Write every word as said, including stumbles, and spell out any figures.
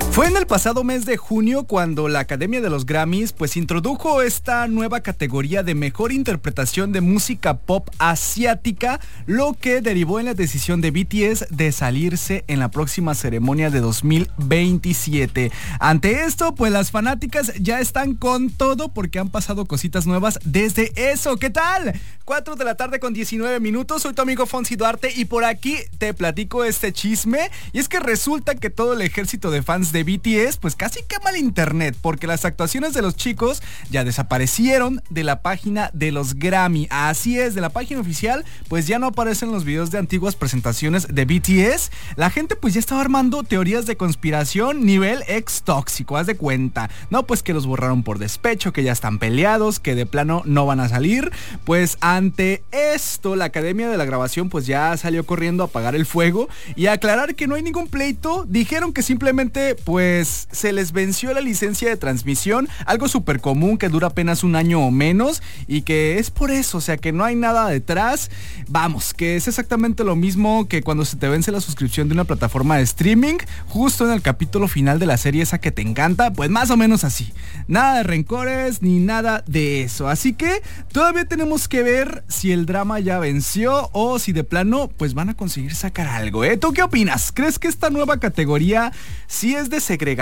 Fue en el pasado mes de junio cuando la Academia de los Grammys pues introdujo esta nueva categoría de mejor interpretación de música pop asiática, lo que derivó en la decisión de B T S de salirse en la próxima ceremonia de dos mil veintisiete. Ante esto, pues las fanáticas ya están con todo porque han pasado cositas nuevas desde eso. ¿Qué tal? cuatro de la tarde con diecinueve minutos, soy tu amigo Fonsi Duarte y por aquí te platico este chisme. Y es que resulta que todo el ejército de fans de B T S pues casi quema el internet porque las actuaciones de los chicos ya desaparecieron de la página de los Grammy. Así es, de la página oficial pues ya no aparecen los videos de antiguas presentaciones de B T S. La gente pues ya estaba armando teorías de conspiración nivel ex tóxico, haz de cuenta. No, pues que los borraron por despecho, que ya están peleados, que de plano no van a salir. Pues ante esto la Academia de la Grabación pues ya salió corriendo a apagar el fuego y a aclarar que no hay ningún pleito. Dijeron que simplemente pues se les venció la licencia de transmisión, algo súper común que dura apenas un año o menos y que es por eso, o sea que no hay nada detrás. Vamos, que es exactamente lo mismo que cuando se te vence la suscripción de una plataforma de streaming justo en el capítulo final de la serie esa que te encanta, pues más o menos así. Nada de rencores ni nada de eso, así que todavía tenemos que ver si el drama ya venció o si de plano pues van a conseguir sacar algo, ¿eh? ¿Tú qué opinas? ¿Crees que esta nueva categoría sí es de segregación